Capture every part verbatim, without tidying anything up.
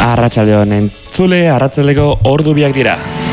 Arratsalde honen zule, arratsaldeko ordu biak dira.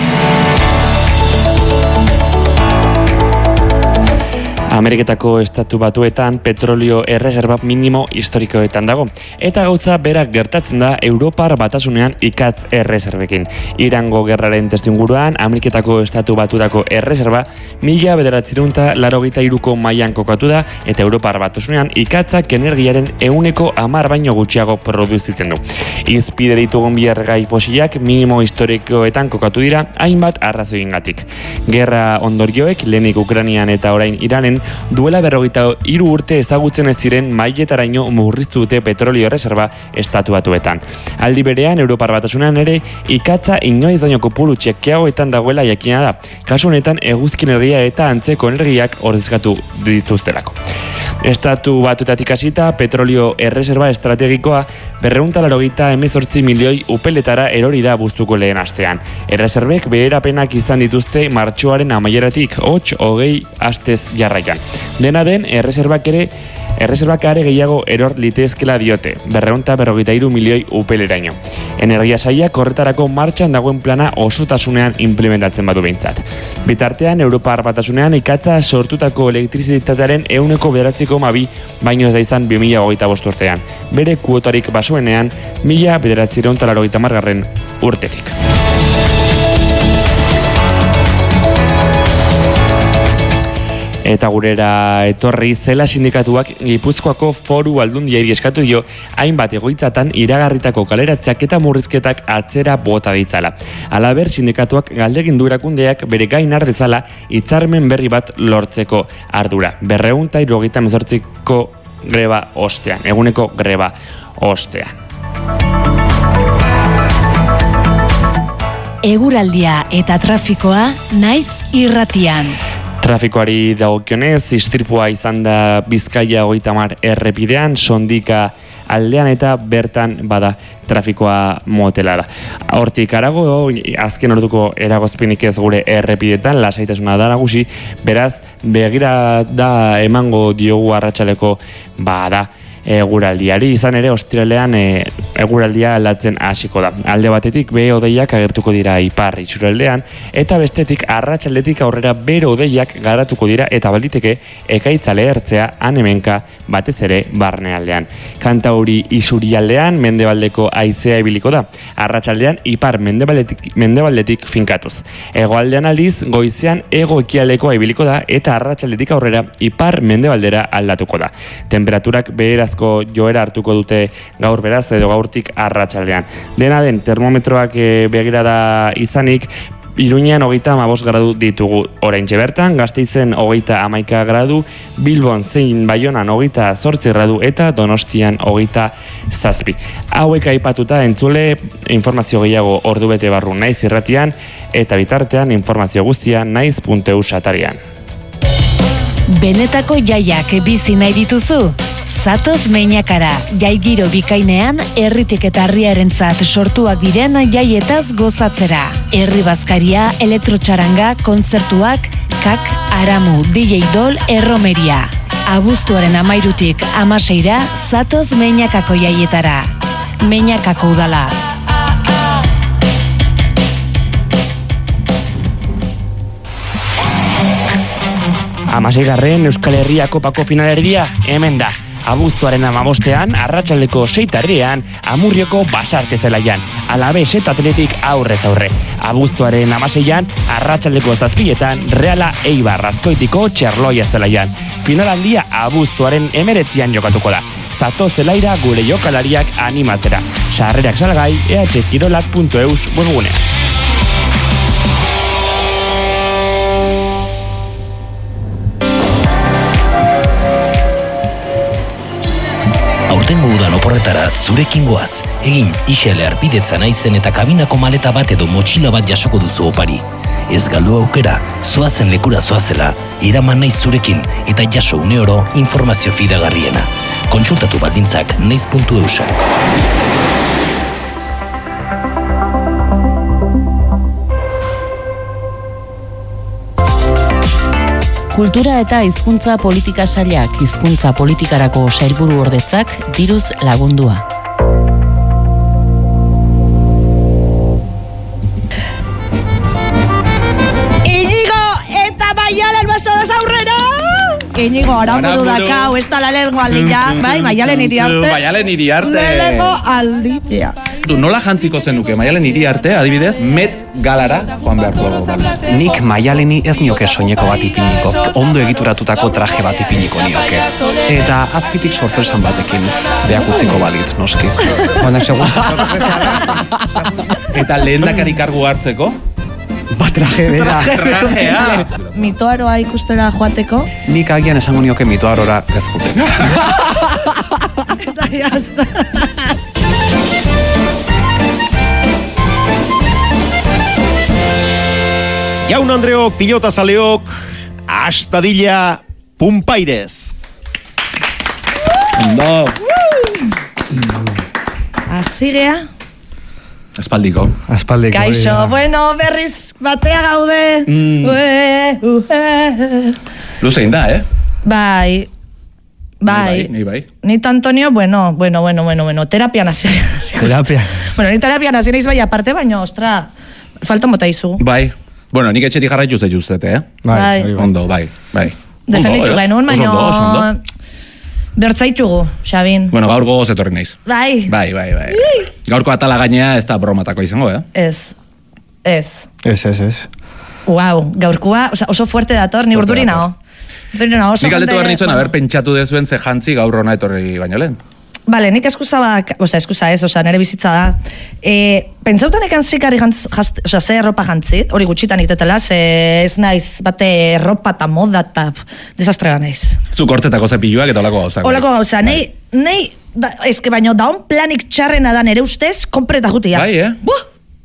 Ameriketako estatu batuetan petrolio erreserba minimo historikoetan dago. Eta gauza berak gertatzen da Europar batasunean ikatz erreserbekin. Irango gerraren testuinguruan, Ameriketako estatu batutako erreserba mila bederatziehun eta laurogeita hiruko mailan kokatu da, eta Europar batasunean ikatzak energiaren ehuneko hamar baino gutxiago produzitzen du. Izpide ditugun bi erregai fosilak minimo historikoetan kokatu dira hainbat arrazoiengatik. Gerra ondorioek lehenik Ukrainian eta orain Iranen duela berrogeita hiru urte ezagutzen ez ziren mailetaraino murriztu dute petrolio erreserba estatu batuetan. Aldi berean, Europar batasunean ere ikatza inoiz baino kopuru txekiagoetan dagoela jakina da. Kasu honetan eguzki energia eta antzeko energiak ordezkatu dituztelako. Estatu batuetatik hasita petrolio erreserba estrategikoa berrehun eta laurogeita hemezortzi milioi upeletara erori da buztuko lehen astean. Erreserbek beherapenak izan dituzte martxoaren amaieratik hots hogei astez jarraian. Dena den, erreserbak ere Erreserbak are gehiago eror litezkela diote, berrehun eta berrogeita hiru milioi upeleraino. Energia sailak horretarako martxan dagoen plana osotasunean implementatzen badu behintzat. Bitartean, Europar batasunean ikatza sortutako elektrizitatearen ehuneko bederatzi koma bi baino ez da izan bi mila hogeita bost urtean. Bere kuotarik basuenean, mila bederatziehun eta laurogeita hamargarren urtetik. Eta gurera etorri zela sindikatuak Gipuzkoako Foru Aldundiari eskatu dio hainbat egoitzatan iragarritako kaleratzeak eta murrizketak atzera bota ditzala. Halaber, sindikatuak galdegin du erakundeak bere gain har dezala hitzarmen berri bat lortzeko ardura. berrehun eta hirurogeita hemezortziko greba ostean, eguneko greba ostean. Eguraldia eta trafikoa naiz irratian. Trafikoari dagokionez, istripua izan da Bizkaia hogeita hamar errepidean, Sondika aldean eta bertan bada trafikoa motela da. Hortik harago, azken orduko eragozpenik ez gure errepidetan, lasaitasuna da nagusi, beraz, begira da emango diogu arratsaleko bada eguraldiari. Izan ere, ostiralean e, eguraldia aldatzen hasiko da. Alde batetik behe hodeiak agertuko dira ipar itxuraldean, eta bestetik arratsaldetik aurrera bero hodeiak garatuko dira eta baliteke ekaitza lehertzea han-hemenka batez ere barnealdean. Kantauri isurialdean mendebaldeko haizea ibiliko da. Arratsaldean ipar mendebaldetik, mendebaldetik finkatuz. Hegoaldean aldiz goizean hego ekialdekoa ibiliko da eta arratsaldetik aurrera ipar mendebaldera aldatuko da. Temperaturak beheraz joera hartuko dute gaur beraz edo gaurtik arratsaldean. Dena den, termometroak e, begirada izanik, Iruñean hogeita hamabost gradu ditugu oraintxe bertan, Gasteizen hogeita hamaika gradu, Bilbon zein Baionan hogeita zortzi gradu eta Donostian hogeita zazpi. Hauek aipatuta entzule informazio gehiago ordubete barru naiz irratian eta bitartean informazio guztia naiz puntu eus atarian. Benetako jaiak bizi nahi dituzu? Zatoz Meinakara, jai giro bikainean herritik eta herriarentzat sortuak diren jaietaz gozatzera. Herri bazkaria, elektrotxaranga, kontzertuak, kak, aramu, D J Dol, erromeria. Abuztuaren amairutik amaseira, Zatoz Meinakako jaietara. Meinakako udala. Hamaseigarren Euskal Herria Kopako finalerdia hemen da. Abuztuaren hamabostean, arratsaldeko seitarrian, Amurrioko Basarte zelaian. Alabes eta Atletik aurrez aurre. Abuztuaren hamaseian, arratsaldeko zazpietan, Reala Eibar Azkoitiko Txerloia zelaian. Finalandia abuztuaren hemeretzian jokatuko da. Zato zelaira gure jokalariak animatzera. Sarrerak salgai e h kirolak puntu eus webgunean. Aurtengo udan oporretara zurekin goaz, egin isele arpidetzan aizen eta kabinako maleta bat edo motxila bat jasoko duzu opari. Ez galdu aukera, zoazen lekura zoazela, iraman naiz zurekin eta jaso une oro informazio fidagarriena. Kontsultatu baldintzak naiz puntu eusa. Kultura eta hizkuntza politika sailak hizkuntza politikarako sailburu ordetzak diruz lagundua. Inigo Aramburu dakau, ez da la lengua aldia, bai, Maialen Iriarte. Maialen Iriarte. Lehenengo aldia. Du, nola jantziko zenuke, Maialen Iriarte, adibidez, Met Galara joan beharko dago. Nik Maialeni ez nioke soineko bat ipiniko, ondo egituratutako traje bat ipiniko nioke. Eta azpitik sorpresan batekin, beak utziko balit, noski. Baina seguntza sorpresa da. Eta lehendakari kargu hartzeko? Ba, traje bera. Trajea. Mitoaroa ikustera joateko. Nik agian esango nioke mitoarora ez juteko. Eta jazta. Jaun Andreok, pilota zaleok, astadilla pumpairez. No. Asigea. Espaldiko. Espaldiko. Kaixo, bueno, berriz batea gaude. Mm. Ue, ue. Luzein da, eh? Bai. Bai. Ni bai. Ni Antonio, bueno, bueno, bueno, bueno, bueno, terapian hasi. Terapia. Bueno, ni terapian hasi naiz bai aparte, baina, ostra, falta mota izu. Bai. Bueno, nik etxetik jarraitu ze justete, eh? Bai. Ondo, bai, bai. Defenditu Ondo, eh? genuen, baina... Oso ondo, oso ondo. Bertzaitugu, Xabin. Bueno, gaur gogoz etorri naiz. Bai. Bai, bai, bai. Gaurko atala gainea ez da bromatako izango, eh? Ez. Ez. Ez, ez, ez. Wow, gaurkoa, oso, oso fuerte dator, ni Fuerte urduri dator. nago. Urduri nago, oso Nik aldetu jende- behar nintzen, bueno. haber pentsatu dezuen ze jantzi gaur hona etorri baino lehen. Bale, nik eskusa bak, oza, eskusa ez, oza, nire bizitza da. E, pentsautan ekan zikari jantz, jast, oza, ze erropa jantzit, hori gutxitan itetela, ze ez naiz bate erropa eta moda eta desastre ganaiz. Zuk hortzetako zepiluak eta olako gauzak. Olako gauza, nei, nei, da, ezke baino, daun planik txarrena da nere ustez, konpreta jutia. Bai, eh? Buh!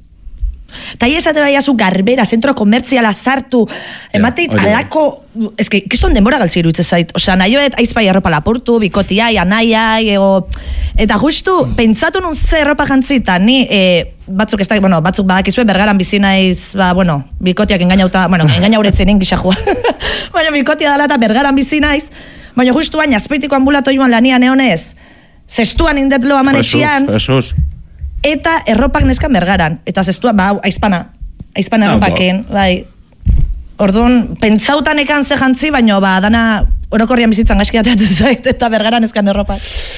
Ta hi esate baiazu garbera, zentro komertziala sartu, emateit hori bai. alako, eske, kiston denbora galtzi iruditzen zait. Osea, nahioet aizpai erropa lapurtu, bikotiai, anaiai, ego... Eta justu, pentsatu nun ze erropa jantzita, ni, e, batzuk ez da, bueno, batzuk badakizue, bergaran bizi naiz, ba, bueno, bikotiak engainauta, bueno, engainauretzen ingixajua. Baina bikotia dela eta bergaran bizi naiz, baina justu baina, azpeitiko ambulatoioan lanian eonez, zestuan indetlo amanetxian, Jesus, eta erropak neskan bergaran. Eta zestua, ba, aizpana. Aizpana Ah, erropaken, bai. Orduan, pentsautan ekan ze jantzi, baina ba, dana orokorrian bizitzan gaizki ateatu zait, eta bergaran eskan erropak.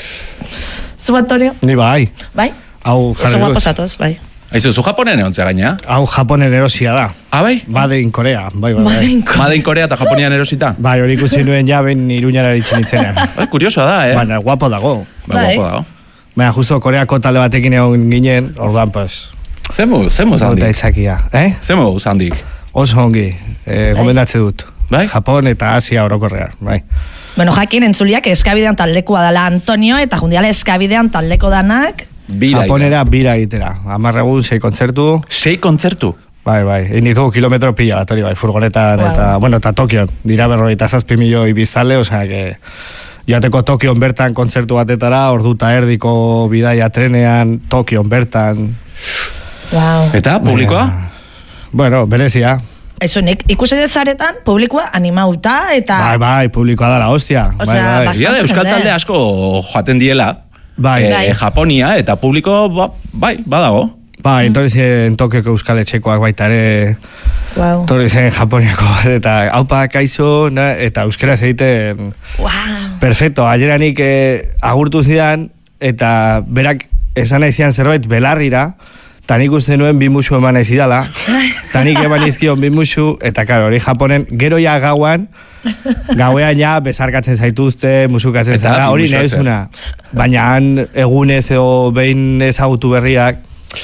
Zu, Antonio? Ni bai. Bai? Hau Oso jarri guapo dut. zatoz, bai. Aizu, zu Japonen egontzea gaina? Hau Japonen erosia da. Ah, bai? Made in Korea, bai, bai, bai. Madinko. Madein Korea eta Japonian erosita? Bai, hori ikusi nuen jaben iruñara itzen itzenean. Bai, kuriosoa da, eh? Baina, guapo dago. Ba, Bai. guapo dago. Baina, justo Koreako talde batekin egon ginen, orduan, pues, Zemu, zemu bota zandik. itzakia. Eh? Zemu zandik. Oso ongi, eh, gomendatze dut. Bai? Japon eta Asia orokorrean, bai. Bueno, jakin entzuliak eskabidean taldekoa dela Antonio, eta jundiala eskabidean taldeko danak. Bira. Japonera bira egitera. Hamar egun, sei kontzertu. Sei kontzertu. Bai, bai, egin ditugu kilometro pila bat hori bai, furgonetan, Wow. eta, bueno, eta Tokion, dira berrogeita zazpi milioi biztanle, osea, que joateko Tokion bertan kontzertu batetara, ordu eta erdiko bidaia trenean, Tokion bertan. Wow. Eta, publikoa? Baina, bueno, berezia. Eso, nik ikusi dezaretan, publikoa animauta, eta... Bai, bai, publikoa da la hostia. Osea, bai, bai. bastante Egia da, Euskal jende. talde asko joaten diela. Bai. Eh, Bai. Japonia eta publiko, ba, bai, badago. Bai, etorri zen Tokioko Euskal Etxekoak baita ere, Wow. etorri zen Japoniako, eta haupa kaizo, na, eta euskeraz egiten Wow. perfecto, aieranik eh, agurtu zidan, eta berak esan nahi zidan zerbait belarrira, eta nik uste nuen bi musu eman nahi zidala, eta nik eman izkion bi musu, eta karo, hori Japonen, gero ja gauan, gauean ja besarkatzen zaituzte, musukatzen Eta zara, bi hori musuatzen. nahizuna. Baina han egunez edo behin ezagutu berriak,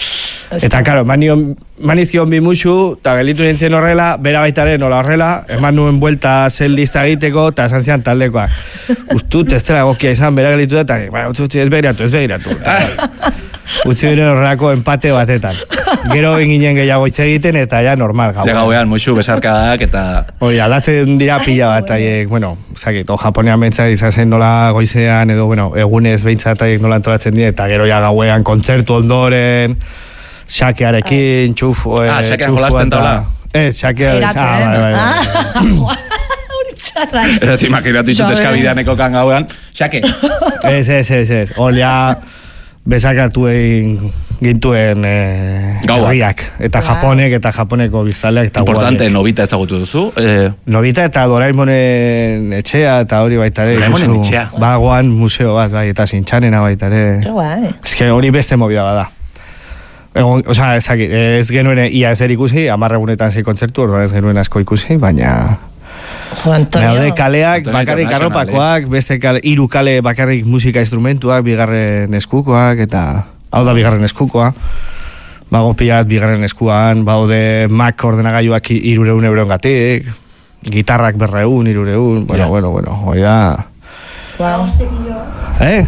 eta karo, eman manizkion bi musu, eta gelitu nintzen horrela, bera baitaren nola horrela, eman nuen buelta zel lista egiteko, eta esan zian taldekoak. Ustut, ez dela egokia izan, bera gelitu da, eta ba, utzi, utzi, ez begiratu, ez begiratu. Eta, utzi beren horrelako empate batetan. Gero eginen gehiago hitz egiten, eta ja normal Ja gauan. gauean, musu besarkadak eta... Hoi, aldatzen dira pila bat, haiek, bueno, zakit, o Japonean behintzat izan zen nola goizean, edo, bueno, egunez behintzat haiek nola antolatzen dira, eta gero ja gauean kontzertu ondoren, xakearekin, txufu, Ah, eh, xakean txufua jolasten eta- taula. Ez, xakea, Eiraten. ah, bai, bai, bai. Hori txarra. Ez imaginatu izut Xabe. eskabideaneko kan gauean. Xake, Ez, ez, ez, ez. Olia, bezakatu egin gintuen eh, herriak. Eta Japonek, eta Japoneko biztaleak. Eta importante, guardiek. Nobita ezagutu duzu? Eh... Nobita eta Doraemonen etxea, eta hori baita ere. Doraemonen etxea? Bagoan museo bat, bai, eta Zintxanena baita ere. Ez que hori beste movida bada. Egon, osea, ez, ez genuen ia ezer ikusi, amarregunetan zei kontzertu, orduan ez genuen asko ikusi, baina... Jo, Antonio. Naude kaleak, Antonio bakarrik arropakoak, beste kale, hiru kale bakarrik musika instrumentuak, bigarren eskukoak, eta hau da bigarren eskukoa. Bago pilat bigarren eskuan, baude Mac ordenagailuak irureun euron gatik, gitarrak berreun, irureun, bueno, yeah. bueno, bueno, hori da... Wow. Eh?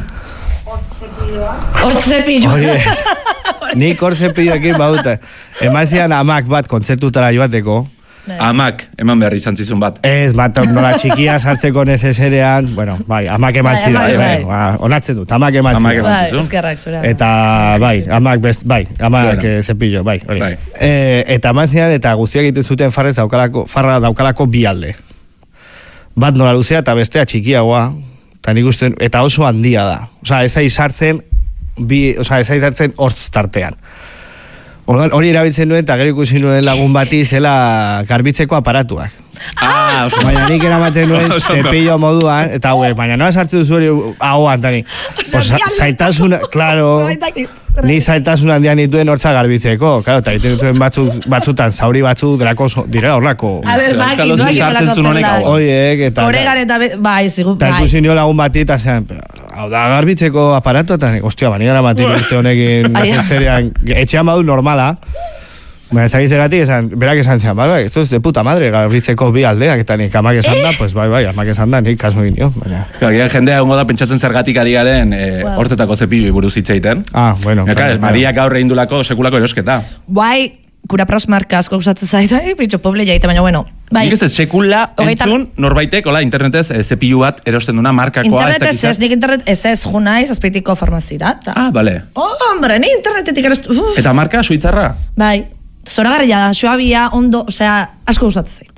Hortzepilloa. Hori ez. Nik hortzepilloekin bauta. Emazian amak bat kontzertutara joateko. Amak, eman behar izan zizun bat. Ez, bat, nola txikia sartzeko neceserean, bueno, bai, amak eman Bai, zidan, bai, bai, bai. bai, onatzen dut, amak eman Amak zidan. eman Bai, zizun. eskerrak zura. Eta, bai, amak best, bai, amak Bueno. bueno. Zepillo, bai, hori. Bai. E, eta eman zidan, eta guztiak egiten zuten farrez daukalako, farra daukalako bi alde. Bat nola luzea eta bestea txikiagoa, eta nik uste, eta oso handia da. Osea, ez aiz sartzen, bi, osea, ez aiz sartzen hortz tartean. Orduan, hori erabiltzen nuen, eta gero ikusi nuen lagun bati zela garbitzeko aparatuak. Ah, oso Baina nik eramaten nuen Oso ondo. zepillo moduan, eta hauek, baina nola sartzen duzu hori ahoan, tani. Pues, zaitasuna, claro, ni zaitasun handian nituen hortza garbitzeko, claro, eta egiten duten batzuk, batzutan, zauri batzuk delako, so- direla horlako. A ber, bai, Euskal Herrian ituak sartzen ipolako zuen honek zela. hau. Oiek, eta... Oregan eta, be- bai, zigu, Eta bai. ikusi nio lagun bati, eta zean, hau da garbitzeko aparatu, eta nik, ostia, bani gara matik urte honekin, Ai, serian, etxean badu normala, baina ezagizegatik, esan, berak esan zean, bai, bai, esto es de puta madre, garbitzeko bi aldeak, eta nik amak esan da, pues bai, bai, amak esan da, nik kasu egin nio, baina... Agian jendea egongo da pentsatzen zergatik ari garen eh, Wow. hortetako zepiloi buruz hitz egiten. Ah, bueno. Eka, claro, ez, claro. Maria gaur egin dulako sekulako erosketa. Bai, kura pros marka asko gustatzen zait, ai, bitxo poble jaite, baina bueno. Bai, Nik ez ez sekula Hogeita- entzun norbaitek, hola, internetez eh, zepilu bat erosten duna markakoa. internet ez ez dakit ez, nik internet ez ez, jo naiz, azpeitiko farmazira. ta- Ah, bale. Oh, hombre, ni internetetik erostu. Uf. Eta marka, suitzarra? Bai, zoragarria da, suabia, ondo, osea, asko gustatzen zait.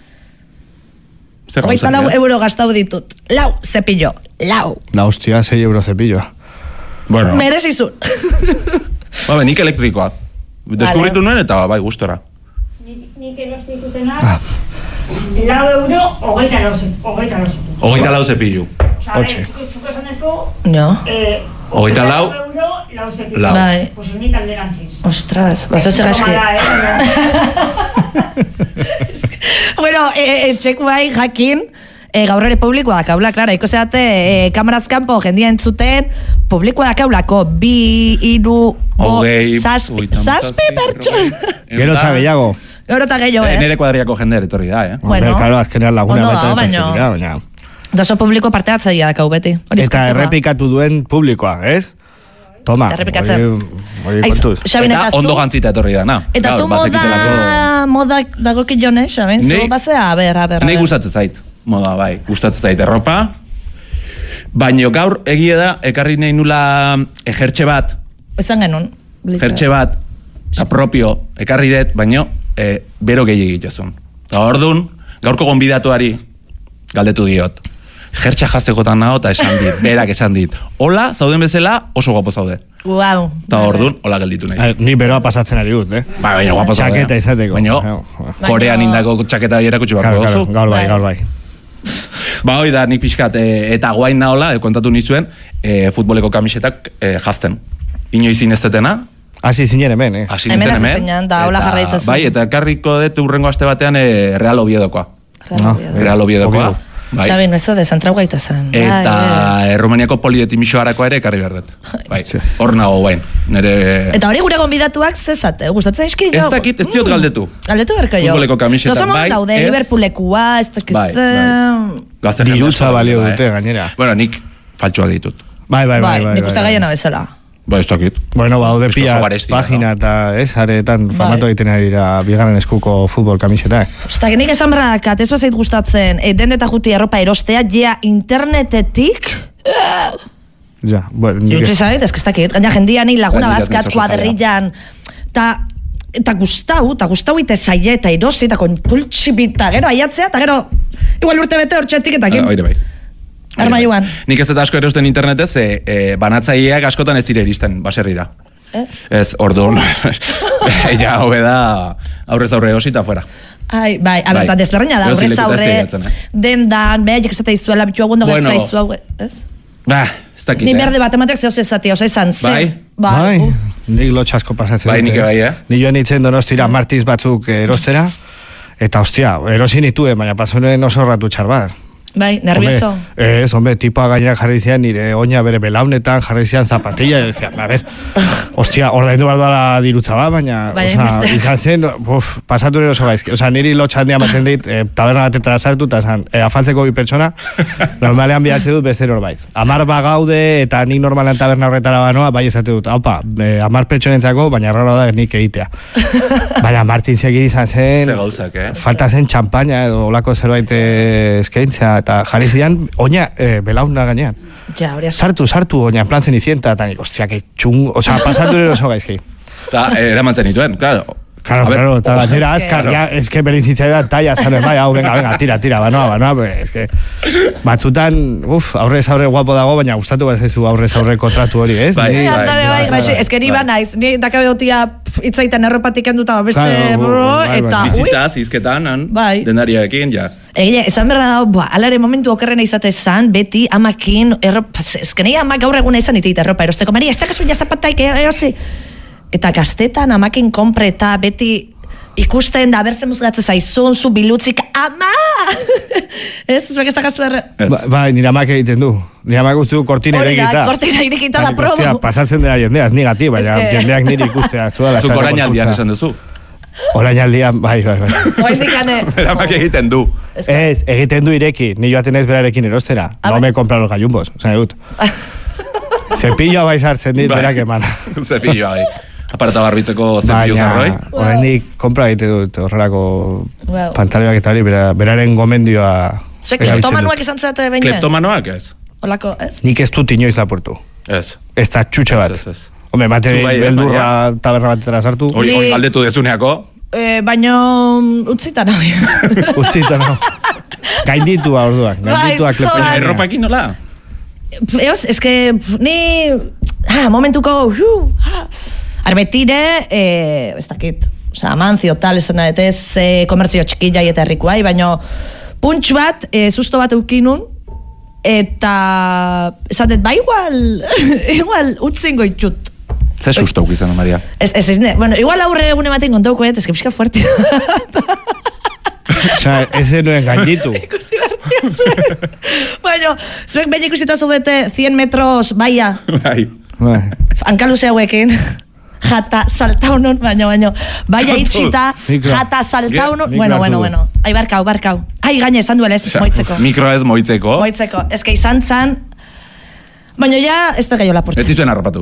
Zer Hogeita gauza lau dira? euro gastau ditut. Lau, zepillo, lau. La hostia, sei euro cepilloa. Bueno, Merezizun. ba, nik elektrikoa. Deskubritu nuen eta bai, gustora. Nik erostitutena, lau euro, hogeita lau ze- hogeita lau zepilu. Hogeita lau zepilu. Osa, Hortxe. eh, zuk esan ezu, No. eh, Hogeita lau, euro, lau zepilu. lau. Bai. Pues nik alderantziz. Ostras, bazo zer gaizki. Normala, eh? Bueno, eh, eh, txeku bai, jakin, eh, gaur ere publikoa dakaula, klara, iko zeate, eh, kameraz kanpo jendia entzuten, publikoa dakaulako, bi, iru, bo, Hogei, zazpi, hogeita zazpi hamazazpi, pertson. berrogei. Gero eta gehiago. Gero eta gehiago, Eh, eh? Nere kuadriako jende etorri da, eh? Bueno. Hombre, claro, azkenean laguna Ondo baita dago, etortzen baino- dira, baina... Daso publiko parte hartzailea dakau beti. Hori Eta eskertzen da. errepikatu duen publikoa, ez? Toma, Errepikatzen. hori- hori Aiz, kontuz. Xabin, Eta eta ondo zu, gantzita etorri da, na. eta Claro, zu moda, bazekitelako- moda dagokit jone, Xabin, zu Nei- bazea, a ber, a ber, a Nei ber. gustatzen zait, moda bai, gustatzen zait erropa. Baina gaur egia da, ekarri nahi nula ejertxe bat, Esan genuen. Blister. jertxe bat, eta propio, ekarri dut, baino, e, bero gehi egitezun. Eta orduan, gaurko gonbidatuari galdetu diot. Jertxa jaztekotan nago eta esan dit, berak esan dit. Hola, zauden bezala, oso guapo zaude. Guau. Eta orduan, hola gelditu nahi. Eh, Ni beroa pasatzen ari dut, eh? Ba, baina guapo zaude. Txaketa izateko. Baina, Baina- korean indako txaketa erakutsi Claro, barko claro, duzu. gaur bai, Bai. gaur bai. Ba, hoi da, nik pixkat, e, eta guain nahola, e, kontatu nizuen, e, futboleko kamisetak e, jazten. Inoiz inestetena, Hasi zinen hemen, eh? hasi Hemen nintzen hasi hemen. zinen, da hola eta- jarraitzen zuen. Bai, eta ekarriko dut urrengo aste batean e, Real Oviedokoa. No, Real Oviedokoa. Oviedo. Bai. Xabin, ez da, zentrau gaita zen. Eta Bai, ez. Erromaniako polidetimixoarakoa ere ekarri behar dut. Bai, Sí. hor nago guain. Nere... Eta hori gure gonbidatuak zezate, gustatzen eski jo? Ez dakit, ez diot galdetu. Galdetu berko jo. Futboleko kamisetak Zozo bai, daude, ez? Liverpoolekua, ez dakiz... Bai, bai. Gazte jendea Dirutza asko balio daude, dute, eh. gainera. Bueno, nik faltsuak ditut. Bai, bai, bai. Bai, bai, nik bai, uste bai. gaiena bezala. Ba, ez dakit. Bueno, ba, haude Esto pia oso garestia, pagina no? eta ez, aretan famatu egiten ari dira bigarren eskuko futbol kamisetak. Osta, nik esan berrakat, ez bazait gustatzen, e, den eta juti erropa erostea, ja internetetik... Ja, bueno, nik Jutri ez- zait, ez que ez dakit. Gaina jendia ni laguna Gainera, bazkat, oso zaila. kuadrillan, eta eta gustau, eta gustau ite zaie, eta erosi, eta kontultxibita, gero aiatzea, eta gero, igual urte bete hor txetik eta Ah, Oire bai. Armailuan. Nik ez dut asko erosten internetez, e, e, banatzaileak askotan ez dira iristen baserrira. Ez? Ez, orduan, ja, hobe da, aurrez aurre osita fuera. Ai, bai, a ber, Bai. desberdina da, Edo aurrez zilekuta ez aurre, tegatzen, eh? dendan, behaiek esate izuela, bitu agundu Bueno. bueno. Zaizu, ez? Ba, ez dakit, Ni eh? berde bat ematek zehoz ezati, oza izan, ze. Bai? Bai, uh. nik lotxasko pasatzen Bai, dute. nik bai, eh? Ni joan itzen Donostira martiz batzuk erostera, eta ostia, erosi nituen, baina pasonen oso ratu txar bat. Bai, nervioso. Hombre, ez, hombre, tipoa gainera jarri zian, nire oina bere belaunetan, jarri zian zapatilla, y decía, a ver, ostia, ordaindu behar dala dirutza bat, baina, Bai, oza, beste. izan zen, uf, pasatu nire oso gaizki. Oza, niri lotxandia maten dit, eh, taberna batetara sartu, eta zan, eh, afaltzeko bi pertsona, normalean bihatze dut beste norbait. Amar bagaude, eta nik normalean taberna horretara banoa, bai esate dut, haupa, eh, amar pertsonentzako, baina raro da nik egitea. Baina Martin segir izan zen, Ze gauzak, eh? falta zen txampaina edo olako zerbait eh, eskaintzea, eta jarri zidan, oina eh, belauna gainean. Ja, hori az- Sartu, sartu, oina, en plan cenicienta, eta nik, ostia, que txung, oza, pasatu nire oso gaizki. Eta eh, eramantzen dituen, claro. Claro, A ver, claro, eta gainera Es que- azkar, ja, es que belintzitza da, taia zanen, bai, hau, venga, venga, tira, tira, banoa, banoa, pues, es que, batzutan, uf, aurrez aurre guapo dago, baina gustatu bat zaizu aurrez aurre kontratu hori, ez? Bai, Ni- Bai, andare, bai, bai, gaixi, bai. ez que ni ba naiz, ni dakabe dotia itzaiten erropatik enduta beste, Claro, bro, bai, bai. eta, ui, Bizitza, zizketan, han, Bai. denariarekin, ja. Egile, esan berra dago, boa, alare momentu okerrena izate zan, beti amakin, erropa, ezkenei amak gaur eguna izan itiit erropa erosteko, Maria, ez takazu ja zapataik, erosi. Eta gaztetan amakin kompre eta beti ikusten da, berzen muzgatze zaizun, zu bilutzik, ama! Ez, zuek ez takazu erre... Ez. Ba, bai, nire amak egiten du. Nire amak uste du kortina Hori da, irekita. kortina irekita da Nik, probo. Ostia, pasatzen dela jendea, ez nigati, baina Ez que- jendeak niri ikustea. Zuk orainaldian esan duzu. Orainaldian, bai, bai, bai. Oindikane. Eramak egiten du. Ez, egiten du ireki, ni joaten ez berarekin erostera. Ah, No bai. me compra los gallumbos, zan dut. Zepilloa bai sartzen dit, Bai. berak eman. Zepillo, bai. Aparata barbitzeko zepillo zarroi. Baina, oraindik kompra egite dut horrelako Wow. pantaleak eta hori, bera, beraren gomendioa Zuek erabiltzen kleptomanuak dut. izan zate behin? Kleptomanoak ez? Olako, ez? Nik ez dut inoiz lapurtu. Ez. Ez da txutxe bat. Ez, ez, ez. Hombre, bate Zu bai, ez, beldurra taberna batetara sartu. Hori, Ni- hori galdetu dezuneako. E, baino utzita nahi. Utzita, no. Gainditua orduan, gainditua Bai, kleptomania. zo. Erropakin nola? Eos, es que ni... Ha, momentuko... Hu, ha. Arbetire, eh, ez dakit, oza, amantzio tal, esan nahet ez, eh, komertzio txikilla eta herrikoai, baino punts bat, eh, susto bat eukinun, eta esatet, ba igual, igual utzingo itxut. Ze susto izan, Maria. Ez, ez, ez, ne, bueno, igual aurre egune baten kontauko, ez, ez que pixka fuerte. Osea, ez zenuen gainditu. Ikusi bertzia zuen. Baina, zuek behin ikusita zaudete cien metros, baia, Bai. Bai. hankaluze hauekin, jata saltaunun, baino, baino, baia itxita, Mikro. jata saltaunun, Mikro bueno, hartu bueno, du. bueno, ai, barkau, barkau. Ai, gaine, esan duela ez, moitzeko. Mikro ez moitzeko. Moitzeko, ez que izan zan, baina ja, ez da gehiago Ez lapurtzen. zituen arrapatu.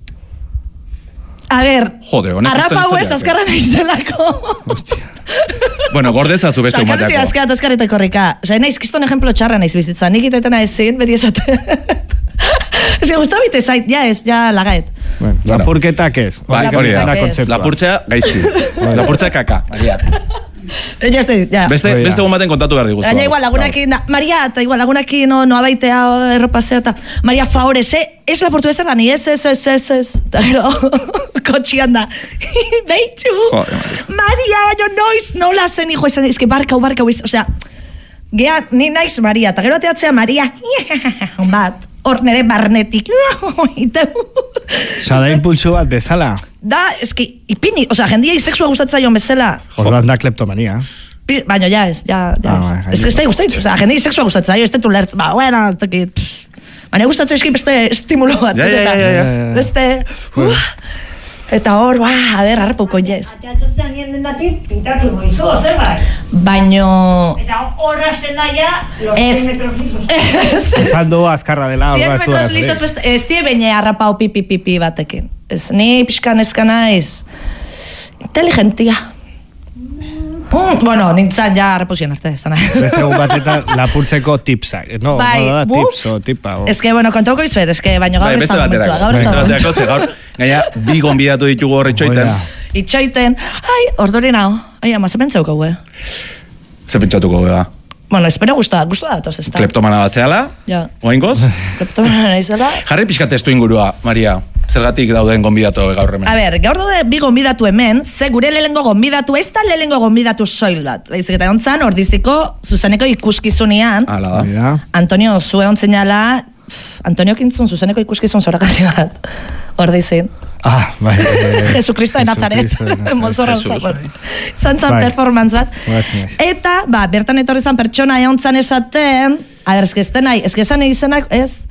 A ber, Jode, honek arrapa usten hauez izateak. azkarra naizelako. Bueno, gordeza zu beste Osa, kalusi umateako. azkat azkarretako korrika. Osa, naiz kiston ejemplo txarra naiz bizitza. Nik itetena ezin, beti esate. Ez que guztu bite zait, ja ez, ja lagaet. Bueno, lapurketak ez. Bai, Hori hori da. da ez. kontzeptua. Lapurtzea gaizki. Lapurtzea kaka, Maria. Ja ez dit, ja. Beste, Hori da. beste egun baten kontatu behar diguzu. Gaina igual lagunakin da, Maria, eta igual lagunakin no, no abaitea erropaseo, eta Maria favore, ze, ez laportu ez da, ni ez, ez, ez, ez, ez. Eta gero, kotxian da, behitu, Joder, Maria. Maria, baina noiz, nola zen, hijo, esan, eske barkau, barkau, iz, osea, gea, ni naiz Maria, eta gero ateatzea Maria, bat, hor nere barnetik, iteu. Osea, da impulso bat bezala. Da, eske, ipini, osea, jendia sexua gustatzaion bezala, Orduan da kleptomania. Pi- baina ja ez, ja, ja Ah, bai, ez. Ez da gustait, osea, jendei sexua gustatzaio, ez detu lertz, ba, bueno, tekit, pff. Baina gustatzen eski beste estimulo bat, Ja, ja, eta, ja, ja, ja. beste, uh, eta hor, ba, a ber, harrapauko jez. Atxatzen nien dendatik, pintatu goizu, zerbait. Baino, Eta horrazten da ja, los Ez. cien metros lisos. ez, ez, Esan du azkarra dela. cien orduan ez du metros arazorik. lizos beste, ez die baina harrapau pipi pipi batekin. Ez, ni pixka neska naiz, inteligentia. Mm, bueno, nintzen ja harrapuzien arte, ez da nahi. Beste egun batetan lapurtzeko tipsak. No, Bai, no da buf. tips o tipa. O. Ez que, bueno, kontauko izuet, ez que, baina gaur Bai, ez beste da momentua, baterako. gaur ez Beste da baterako, ze momentua. gaur, gaina, bi gonbidatu ditugu horri txoiten. Oida. Itxoiten, ai, orduri nao, ai, ama, zepen zeuko, eh? Ze pentsatuko, beba. Bueno, espero guztua, guztua datoz, ez da. Kleptomana bat zehala, Ja. oaingoz. Kleptomana naizela. Jarri pixka testu ingurua, Maria. Zergatik dauden gonbidatu gaur hemen. A ber, gaur daude bi gonbidatu hemen, ze gure lehengo gonbidatu, ez da lehengo gonbidatu soil bat. Baizik eta ontzan, ordiziko, zuzeneko ikuskizunean, Hala da. Antonio, zue ontzinala, Antonio kintzun zuzeneko ikuskizun zoragarri bat. Ordizin. Ah, bai. Jesucristo de Nazaret. Mozorra uzakon. Zantzan Bai. performance bat. Guatzen naiz. Eta, ba, bertan etorri zan pertsona eontzan esaten, a ber, eske ez denai, eske esan izenak, ez?